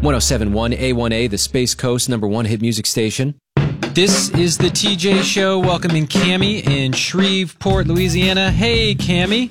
1071 A1A, the Space Coast #1 hit music station. This is the TJ Show, welcoming Cammie in Shreveport, Louisiana. Hey, Cammie.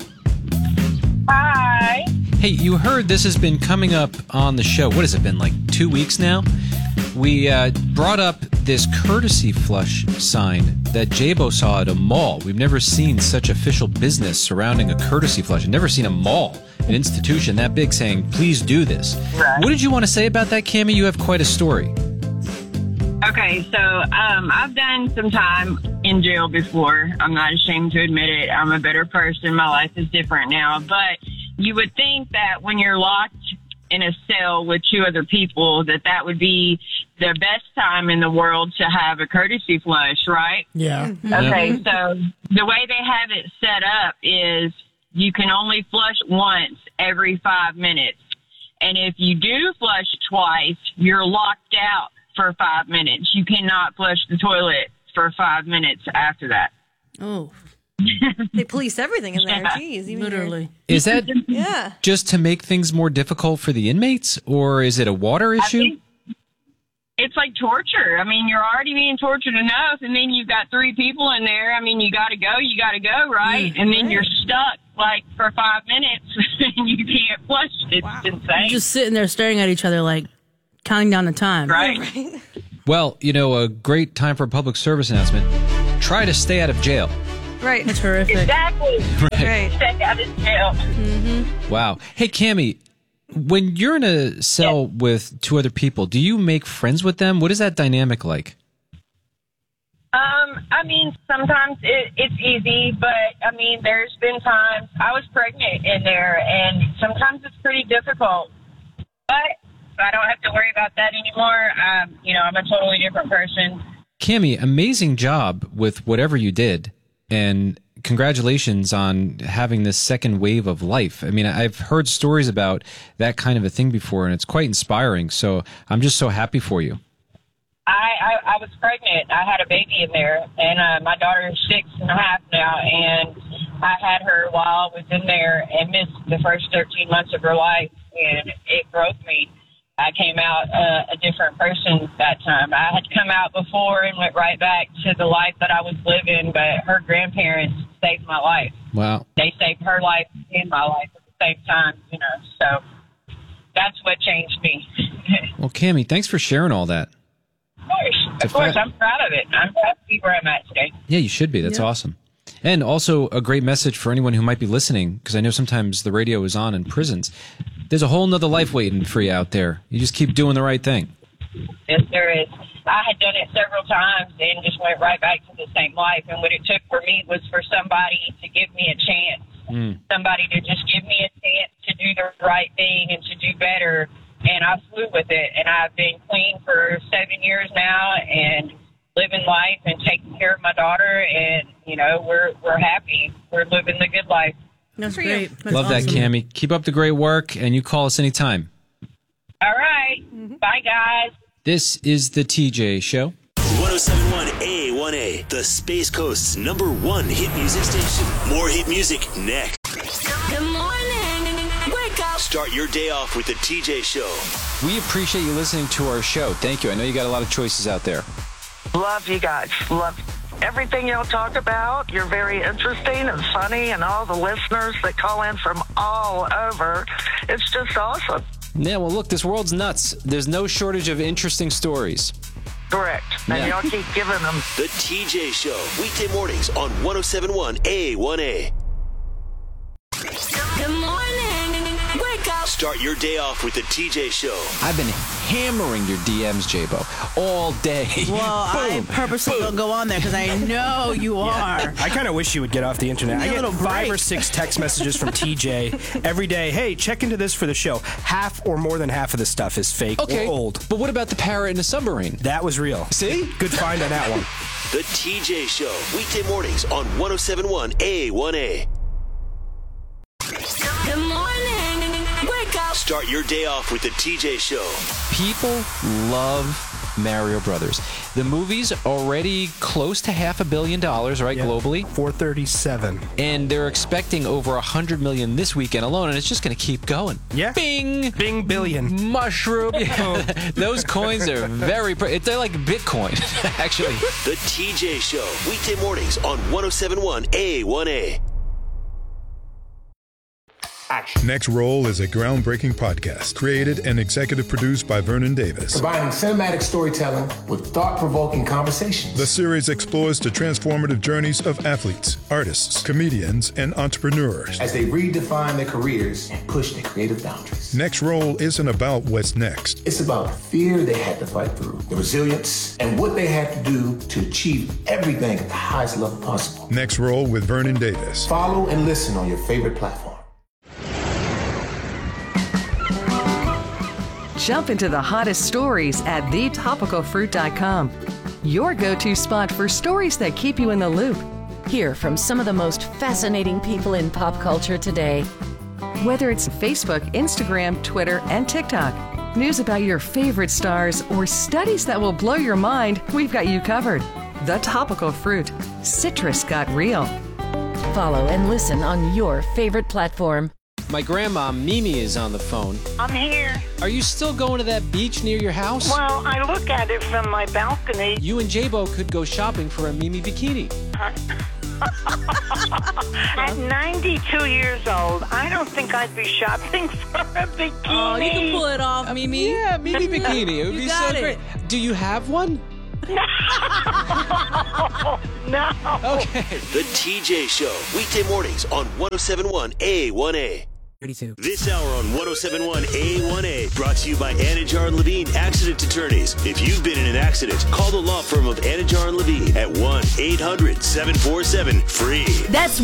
Hi. Hey, you heard this has been coming up on the show. What has it been, like 2 weeks now? We brought up this courtesy flush sign that Jabo saw at a mall. We've never seen such official business surrounding a courtesy flush. I've never seen a mall, an institution that big, saying, please do this. Right. What did you want to say about that, Cammie? You have quite a story. Okay, so I've done some time in jail before. I'm not ashamed to admit it. I'm a better person. My life is different now. But you would think that when you're locked in a cell with two other people, that would be the best time in the world to have a courtesy flush, right? Yeah. Okay, so the way they have it set up is you can only flush once every 5 minutes. And if you do flush twice, you're locked out for 5 minutes. You cannot flush the toilet for 5 minutes after that. Oh. They police everything in there. Jeez, even Literally. Is that Yeah. just to make things more difficult for the inmates, or is it a water I issue? think it's like torture. I mean, you're already being tortured enough, and then you've got 3 people in there. I mean, you got to go, right? And then you're stuck, like, for 5 minutes, and you can't flush. It's insane. Just sitting there staring at each other like counting down the time. Right? Well, you know, a great time for a public service announcement. Try to stay out of jail. Right. That's horrific. Exactly. Right. Stay out of jail. Wow. Hey, Cammie, when you're in a cell with 2 other people, do you make friends with them? What is that dynamic like? I mean, sometimes it's easy, but, I mean, there's been times I was pregnant in there, and sometimes it's pretty difficult. But I don't have to worry about that anymore. I'm a totally different person. Cammie, amazing job with whatever you did, and congratulations on having this second wave of life. I mean, I've heard stories about that kind of a thing before, and it's quite inspiring, so I'm just so happy for you. I was pregnant. I had a baby in there, and my daughter is 6.5 now, and I had her while I was in there and missed the first 13 months of her life, and it broke me. I came out a different person that time. I had come out before and went right back to the life that I was living, but her grandparents saved my life. Wow. They saved her life and my life at the same time, so that's what changed me. Well, Cammie, thanks for sharing all that. Of course, I'm proud of it. I'm proud to be where I'm at today. Yeah, you should be. That's awesome. And also a great message for anyone who might be listening, because I know sometimes the radio is on in prisons. There's a whole nother life waiting for you out there. You just keep doing the right thing. Yes, there is. I had done it several times and just went right back to the same life. And what it took for me was for somebody to give me a chance. Somebody to just give me a chance to do the right thing and to do better. And I flew with it. And I've been clean for 7 years now and living life and taking care of my daughter. And, we're happy. We're living the good life. That's great. That's Love awesome. that, Cammie. Keep up the great work, and you call us anytime. All right. Bye, guys. This is the TJ Show. 1071 A1A, the Space Coast's #1 hit music station. More hit music next. Good morning. Wake up. Start your day off with the TJ Show. We appreciate you listening to our show. Thank you. I know you got a lot of choices out there. Love you guys. Love everything y'all talk about. You're very interesting and funny, and all the listeners that call in from all over. It's just awesome. Yeah, well, look, this world's nuts. There's no shortage of interesting stories. Correct. And y'all keep giving them. The TJ Show, weekday mornings on 1071 A1A. Good morning. Wake up. Start your day off with the TJ Show. I've been hammering your DMs, Jabo, all day. Well, I purposely don't go on there because I know you are. I kind of wish you would get off the internet. I Need a get little 5 or break. 6 text messages from TJ every day. Hey, check into this for the show. Half or more than half of this stuff is fake or old. But what about the parrot in the submarine? That was real. See? Good find on that one. The TJ Show, weekday mornings on 1071 A1A. Good morning. Wake up. Start your day off with the TJ Show. People love Mario Brothers. The movie's already close to $500 million, right, globally? 437. And they're expecting over 100 million this weekend alone, and it's just going to keep going. Yeah. Bing! Bing billion. Mushroom. Those coins are they're like Bitcoin, actually. The TJ Show, weekday mornings on 107.1 A1A. Next Roll is a groundbreaking podcast created and executive produced by Vernon Davis. Combining cinematic storytelling with thought-provoking conversations. The series explores the transformative journeys of athletes, artists, comedians, and entrepreneurs as they redefine their careers and push their creative boundaries. Next Roll isn't about what's next. It's about the fear they had to fight through, the resilience, and what they had to do to achieve everything at the highest level possible. Next Roll with Vernon Davis. Follow and listen on your favorite platform. Jump into the hottest stories at thetopicalfruit.com. Your go-to spot for stories that keep you in the loop. Hear from some of the most fascinating people in pop culture today. Whether it's Facebook, Instagram, Twitter, and TikTok, news about your favorite stars, or studies that will blow your mind, we've got you covered. The Topical Fruit. Citrus got real. Follow and listen on your favorite platform. My grandma, Mimi, is on the phone. I'm here. Are you still going to that beach near your house? Well, I look at it from my balcony. You and J-Bo could go shopping for a Mimi bikini. At 92 years old, I don't think I'd be shopping for a bikini. Oh, you can pull it off, Mimi. Yeah, Mimi bikini. It would be so great. Do you have one? No. Okay. The TJ Show, weekday mornings on 107.1 A1A. 32. This hour on 107.1 A1A, brought to you by Anajar and Levine Accident Attorneys. If you've been in an accident, call the law firm of Anajar and Levine at 1-800-747-FREE. That's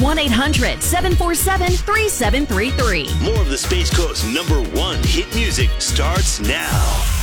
1-800-747-3733. More of the Space Coast's #1 hit music starts now.